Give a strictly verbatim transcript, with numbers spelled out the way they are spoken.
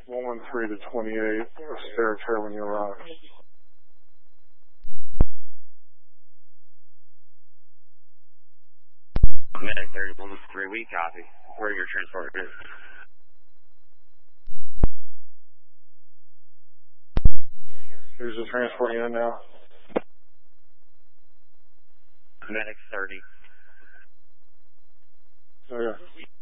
one one three to twenty-eight, stair care when you arrive. Medic thirty, one one three, we copy. Where your transport is. Here's the transport unit now. Medic thirty. Okay.